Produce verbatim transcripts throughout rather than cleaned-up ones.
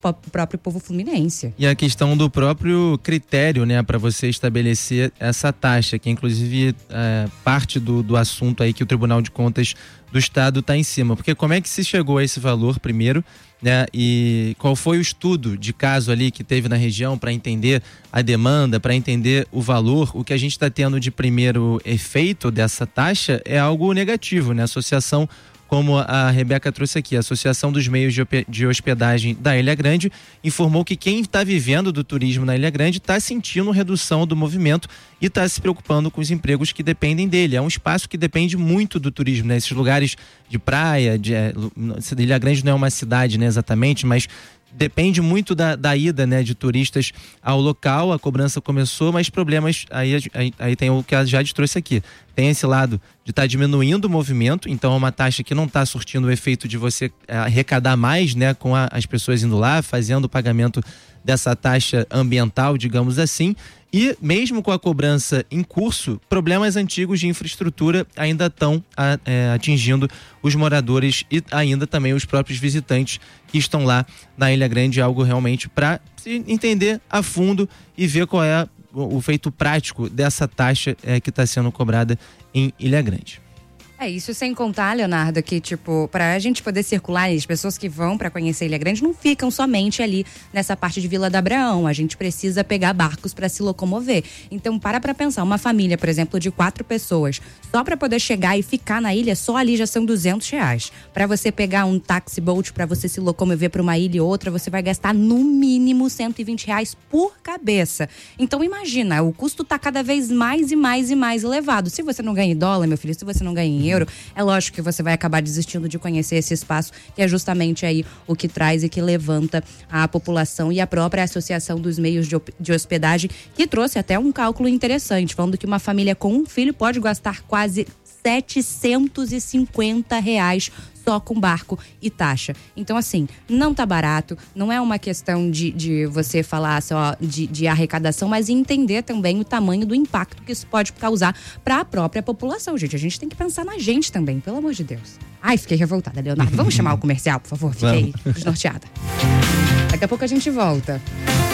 o próprio povo fluminense. E a questão do próprio critério, né, para você estabelecer essa taxa, que inclusive é parte do, do assunto aí que o Tribunal de Contas do Estado está em cima. Porque como é que se chegou a esse valor primeiro, né? E qual foi o estudo de caso ali que teve na região para entender a demanda, para entender o valor? O que a gente está tendo de primeiro efeito dessa taxa é algo negativo, né? A associação, como a Rebeca trouxe aqui, a Associação dos Meios de Hospedagem da Ilha Grande informou que quem está vivendo do turismo na Ilha Grande está sentindo redução do movimento e está se preocupando com os empregos que dependem dele. É um espaço que depende muito do turismo, né? Esses lugares de praia, de, é, Ilha Grande não é uma cidade, né, exatamente, mas depende muito da, da ida, né, de turistas ao local. A cobrança começou, mas problemas, aí, aí, aí tem o que a Jade trouxe aqui. Tem esse lado de estar tá diminuindo o movimento, então é uma taxa que não está surtindo o efeito de você é, arrecadar mais, né, com a, as pessoas indo lá, fazendo o pagamento dessa taxa ambiental, digamos assim. E mesmo com a cobrança em curso, problemas antigos de infraestrutura ainda estão é, atingindo os moradores e ainda também os próprios visitantes que estão lá na Ilha Grande. Algo realmente para entender a fundo e ver qual é o feito prático dessa taxa é, que está sendo cobrada em Ilha Grande. É isso, sem contar, Leonardo, que tipo, pra gente poder circular, as pessoas que vão pra conhecer Ilha Grande não ficam somente ali nessa parte de Vila do Abraão, a gente precisa pegar barcos pra se locomover. Então, para pra pensar, uma família, por exemplo, de quatro pessoas, só pra poder chegar e ficar na ilha, só ali já são duzentos reais. Pra você pegar um taxi boat, pra você se locomover pra uma ilha e outra, você vai gastar no mínimo cento e vinte reais por cabeça. Então, imagina, o custo tá cada vez mais e mais e mais elevado. Se você não ganha em dólar, meu filho, se você não ganha em euro, é lógico que você vai acabar desistindo de conhecer esse espaço, que é justamente aí o que traz e que levanta a população e a própria Associação dos Meios de Hospedagem, que trouxe até um cálculo interessante, falando que uma família com um filho pode gastar quase setecentos e cinquenta reais só com barco e taxa. Então, assim, não tá barato, não é uma questão de, de você falar só de, de arrecadação, mas entender também o tamanho do impacto que isso pode causar para a própria população, gente. A gente tem que pensar na gente também, pelo amor de Deus. Ai, fiquei revoltada, Leonardo. Vamos chamar o comercial, por favor? Fiquei desnorteada. Daqui a pouco a gente volta.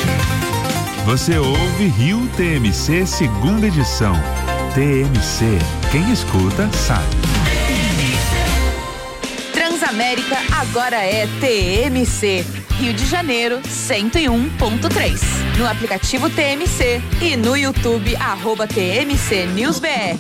Você ouve Rio T M C, segunda edição. T M C, quem escuta sabe. Transamérica agora é T M C. Rio de Janeiro, cento e um ponto três. No aplicativo T M C e no YouTube, arroba T M C News B R.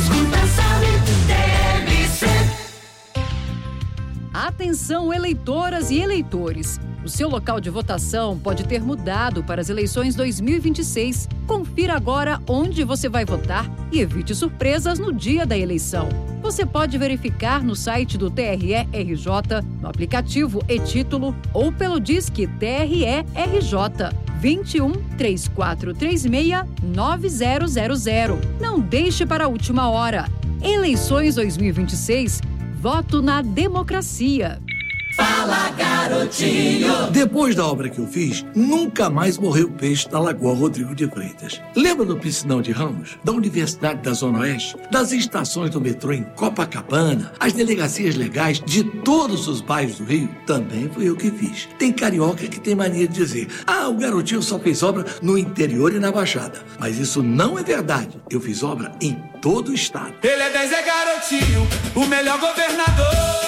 Atenção, eleitoras e eleitores. O seu local de votação pode ter mudado para as eleições dois mil e vinte e seis. Confira agora onde você vai votar e evite surpresas no dia da eleição. Você pode verificar no site do T R E R J, no aplicativo e-Título ou pelo Disque T R E R J vinte e um, três quatro três seis, nove zero zero zero. Não deixe para a última hora. Eleições dois mil e vinte e seis, voto na democracia. Fala, garotinho! Depois da obra que eu fiz, nunca mais morreu peixe na Lagoa Rodrigo de Freitas. Lembra do piscinão de Ramos? Da Universidade da Zona Oeste? Das estações do metrô em Copacabana? As delegacias legais de todos os bairros do Rio? Também fui eu que fiz. Tem carioca que tem mania de dizer: ah, o garotinho só fez obra no interior e na Baixada. Mas isso não é verdade. Eu fiz obra em todo o estado. Ele é dez, é garotinho, o melhor governador.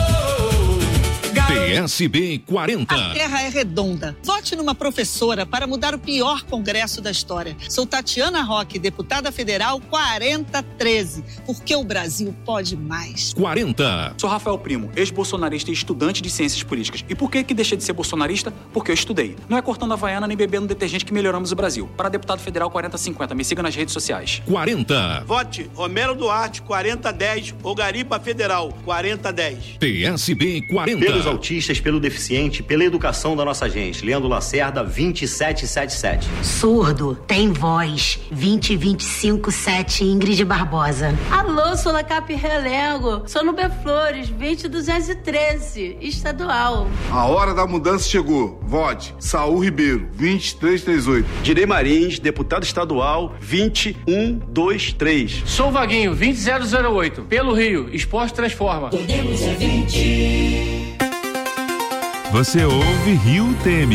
P S B quarenta. A terra é redonda. Vote numa professora para mudar o pior congresso da história. Sou Tatiana Roque, deputada federal quarenta treze. Porque o Brasil pode mais. quarenta. Sou Rafael Primo, ex-bolsonarista e estudante de ciências políticas. E por que que deixei de ser bolsonarista? Porque eu estudei. Não é cortando a havaiana nem bebendo detergente que melhoramos o Brasil. Para deputado federal quarenta cinquenta. Me siga nas redes sociais. quarenta. Vote Romero Duarte quarenta dez ou Garipa Federal quarenta dez. P S B quarenta. Pelos autistas, pelo deficiente, pela educação da nossa gente. Leandro Lacerda, vinte e sete setenta e sete. Surdo, tem voz. vinte, vinte e cinco, sete, Ingrid Barbosa. Alô, sou Lacap Relego. Sou no B Flores, vinte, duzentos e treze, estadual. A hora da mudança chegou. Vote Saul Ribeiro, vinte, trezentos e trinta e oito. Direi Marins, deputado estadual, vinte, cento e vinte e três. Sou Vaguinho, vinte zero zero oito. Pelo Rio, Esporte Transforma. Podemos é vinte. Você ouve Rio T M